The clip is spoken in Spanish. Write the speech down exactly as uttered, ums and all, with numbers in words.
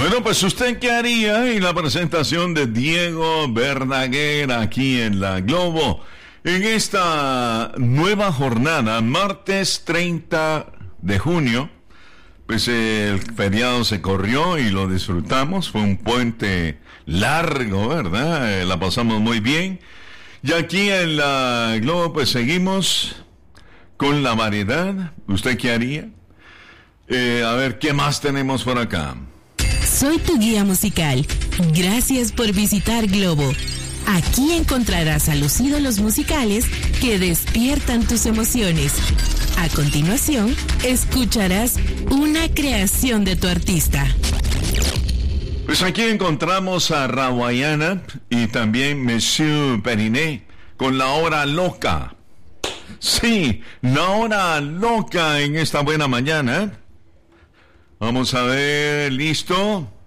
Bueno, pues ¿usted qué haría? Y la presentación de Diego Verdaguer aquí en La Globo. En esta nueva jornada, martes treinta de junio, pues el feriado se corrió y lo disfrutamos. Fue un puente largo, ¿verdad? Eh, la pasamos muy bien. Y aquí en La Globo, pues seguimos con la variedad. ¿Usted qué haría? Eh, a ver, ¿qué más tenemos por acá? Soy tu guía musical. Gracias por visitar Globo. Aquí encontrarás a los ídolos musicales que despiertan tus emociones. A continuación, escucharás una creación de tu artista. Pues aquí encontramos a Rawayana y también Monsieur Periné con La Hora Loca. Sí, La Hora Loca en esta buena mañana. Vamos a ver, listo.